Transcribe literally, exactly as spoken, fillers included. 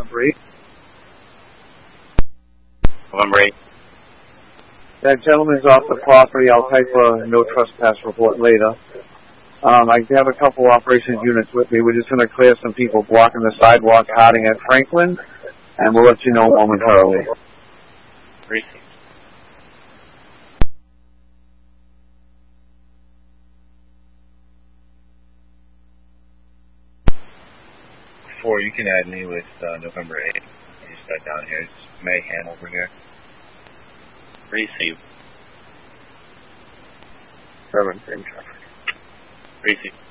November eighth. November eighth. That gentleman's off the property. I'll type a no trespass report later. Um, I have a couple operations units with me. We're just going to clear some people blocking the sidewalk Harding at Franklin, and we'll let you know momentarily. Great. Four, you can add me with uh, November eighth. You start down here. It's mayhem over here. Receive. Seven, same traffic. Receive.